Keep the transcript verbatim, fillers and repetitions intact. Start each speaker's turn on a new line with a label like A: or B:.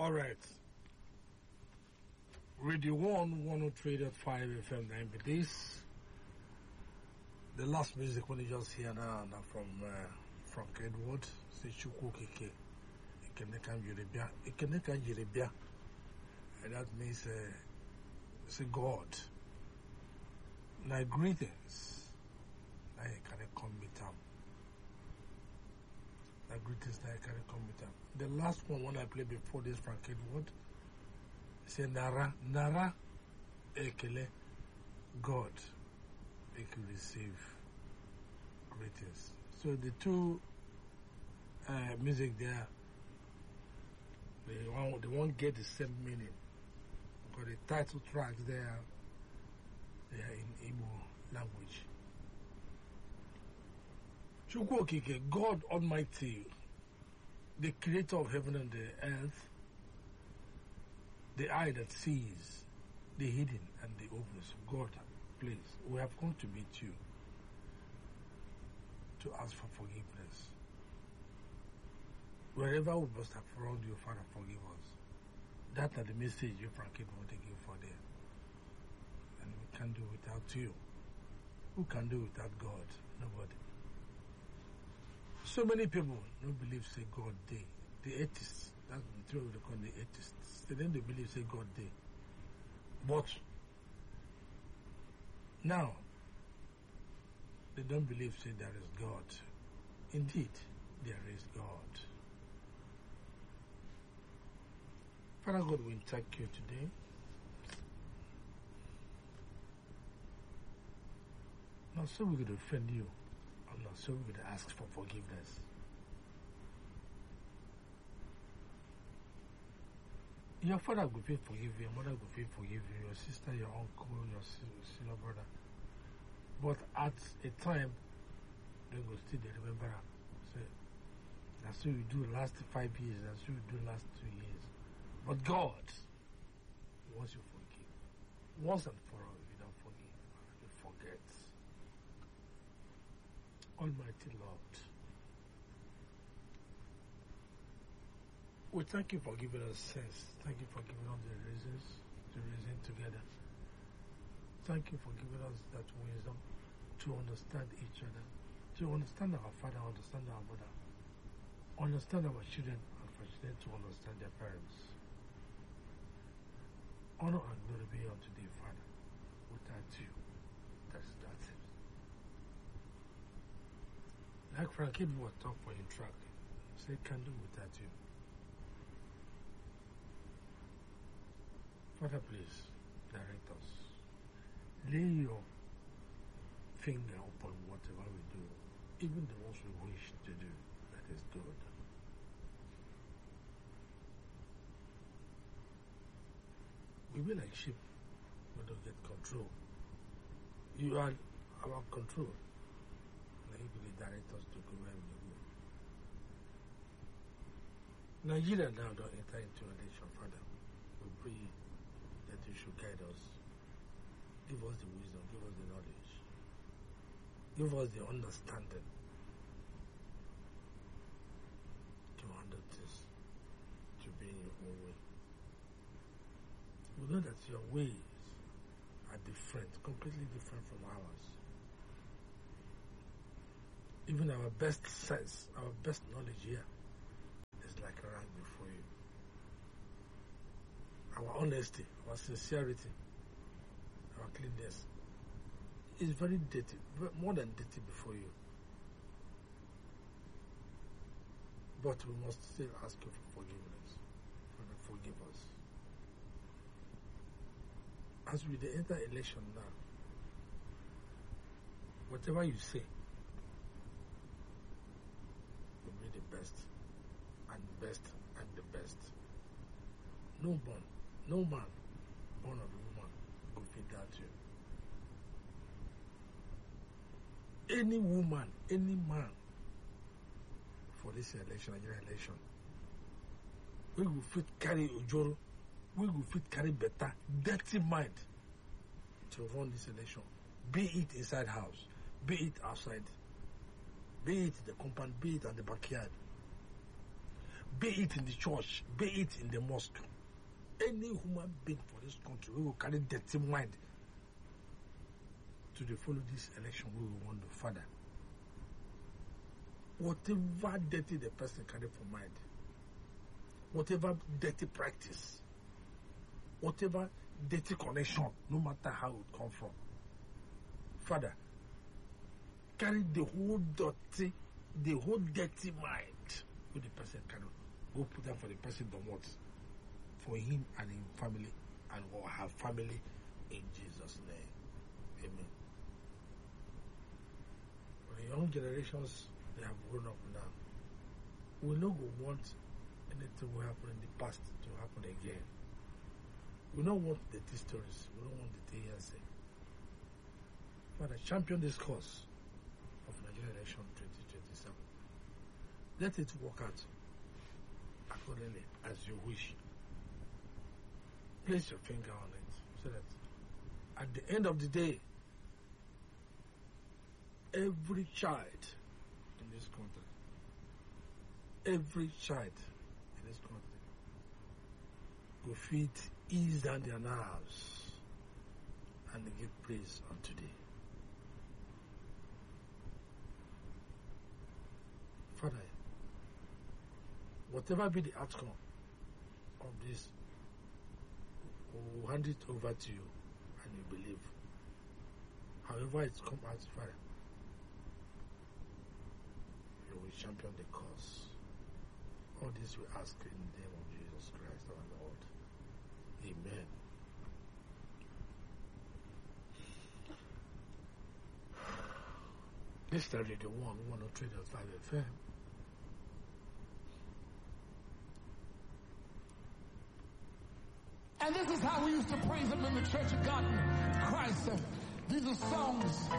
A: All right. Radio one, one oh three point five F M, nine B Ds. The last music when you just hear now, now from uh, Frank Edward, say Chuku Keke. Ikeneka Jirebia. Ikeneka Jirebia. And that means, uh, say God. Now, greetings. Now, you can come with them. Now, greetings, now you can come with them. The last one, when I played before this, Frank Edward, say Nara, Nara, Ekele, God, they can receive greetings. So the two uh, music there, they won't, they won't get the same meaning. Because the title tracks there, they are in Igbo language. Chukwu Okike, God Almighty, the creator of heaven and the earth, the eye that sees the hidden and the obvious. God, please, we have come to meet you to ask for forgiveness. Wherever we must have wronged you, Father, forgive us. That are the message you, Frankie, want to give for them. And we can't do without you. Who can do without God? Nobody. So many people don't believe, say, God, they. The atheists, that's the truth they call the atheists. They don't believe, say, God, they. But now, they don't believe, say, there is God. Indeed, there is God. Father God, we thank you today. Not so we're going to offend you. I'm not so we're going to ask for forgiveness. Your father will be forgive you, your mother will be forgive you, your sister, your uncle, your senior brother. But at a time, they will still remember. Say, that's what we do last five years, that's what we do last two years. But God, He wants you to forgive. Once and for all, if you don't forgive, you forget. Almighty Lord, we thank you for giving us sense. Thank you for giving us the reasons to reason together. Thank you for giving us that wisdom to understand each other, to understand our father, understand our mother, understand our children, and for children to understand their parents. Honor and glory be unto thee, Father. Without you, that is that it. Like Frankie was talk for your track, say, can do without you. Father, please direct us. Lay your finger upon whatever we do, even the ones we wish to do, that is good. We be like sheep, we don't get control. You are our control. And you will direct us to go where we go. Nigeria now don't enter into election, Father. We pray that you should guide us. Give us the wisdom, give us the knowledge. Give us the understanding to handle this, to be in your own way. We know that your ways are different, completely different from ours. Even our best sense, our best knowledge here is like a rag before you. Our honesty, our sincerity, our cleanness is very dirty, more than dirty before you. But we must still ask you for forgiveness. Father, forgive us. As we enter election now, whatever you say will be the best, and best, and the best. No one, no man born of a woman will fit that you. Any woman, any man for this election, Nigerian election, we will fit carry Ojoro, we will fit carry better, dirty mind to run this election. Be it inside house, be it outside, be it the compound, be it at the backyard. be it in the church, be it in the mosque, any human being for this country, we will carry dirty mind to the follow this election. We will want the Father. Whatever dirty the person carry for mind, whatever dirty practice, whatever dirty connection, no matter how it come from, Father, carry the whole dirty, the whole dirty mind with the person carry. Go put that for the person that wants, for him and his family and or her family, in Jesus' name. Amen. For the young generations, they have grown up now. We no go want anything will happen in the past to happen again. We don't want the tea stories. We don't want the tea hearsay. Father, champion this cause of Nigerian election twenty twenty-seven. Let it work out accordingly as you wish. Place your finger on it so that at the end of the day, every child in this country, every child in this country will feel ease down their nerves and give praise unto thee. Father, whatever be the outcome of this, we'll hand it over to you and you believe. However it's come out, Father, you will champion the cause. All this we ask in the name of Jesus Christ our Lord. Amen. This is Radio one, one oh three point five F M.
B: And this is how we used to praise him in the Church of God in Christ. These are songs